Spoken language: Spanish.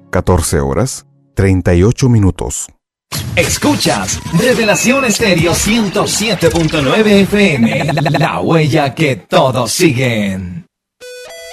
14 horas, 38 minutos. Escuchas Revelación Estéreo 107.9 FM. La huella que todos siguen.